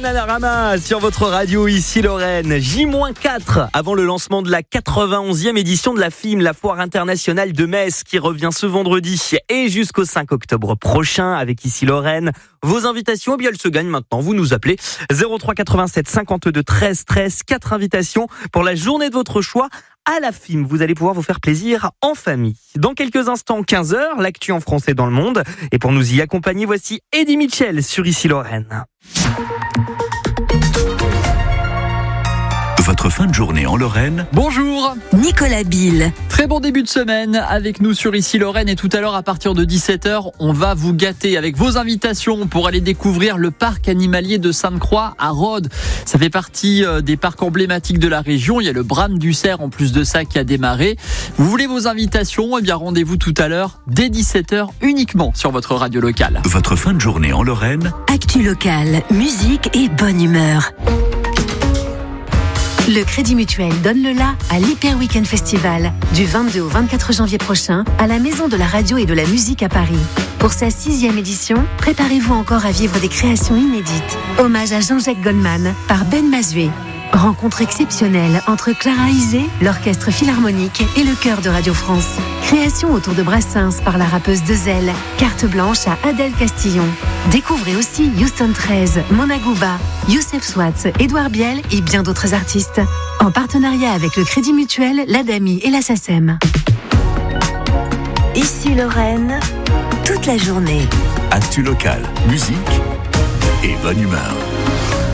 Bananarama sur votre radio, ici Lorraine. J-4 avant le lancement de la 91e édition de la FIM, la foire internationale de Metz, qui revient ce vendredi et jusqu'au 5 octobre prochain avec ici Lorraine. Vos invitations, eh bien, elles se gagnent maintenant. Vous nous appelez 03 87 52 13 13. 4 invitations pour la journée de votre choix à la FIM. Vous allez pouvoir vous faire plaisir en famille. Dans quelques instants, 15h, l'actu en français dans le monde. Et pour nous y accompagner, voici Eddie Mitchell sur ici Lorraine. Votre fin de journée en Lorraine. Bonjour, Nicolas Bill. très bon début de semaine avec nous sur ici Lorraine, et tout à l'heure à partir de 17h, on va vous gâter avec vos invitations pour aller découvrir le parc animalier de Sainte-Croix à Rhodes. Ça fait partie des parcs emblématiques de la région. Il y a le Bram du Cerf en plus de ça qui a démarré. Vous voulez vos invitations? Eh bien rendez-vous tout à l'heure dès 17h uniquement sur votre radio locale. Votre fin de journée en Lorraine. Actu locale, musique et bonne humeur. Le Crédit Mutuel donne le la à l'Hyper Weekend Festival du 22 au 24 janvier prochain à la Maison de la Radio et de la Musique à Paris. Pour sa 6e édition, préparez-vous encore à vivre des créations inédites. Hommage à Jean-Jacques Goldman par Ben Mazué. Rencontre exceptionnelle entre Clara Isé, l'Orchestre Philharmonique et le Chœur de Radio France. Création autour de Brassens par la rappeuse Dezel. Carte blanche à Adèle Castillon. Découvrez aussi Houston 13, Mona Gouba, Youssef Swatz, Édouard Biel et bien d'autres artistes. En partenariat avec le Crédit Mutuel, l'ADAMI et la SACEM. Ici Lorraine, toute la journée. Actu locale, musique et bonne humeur.